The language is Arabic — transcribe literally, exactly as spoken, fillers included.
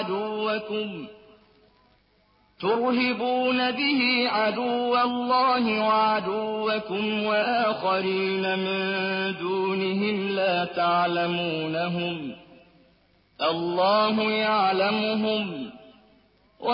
عدوكم ترهبون به عدو الله وعدوكم وآخرين من دونهم لا تعلمونهم الله يعلمهم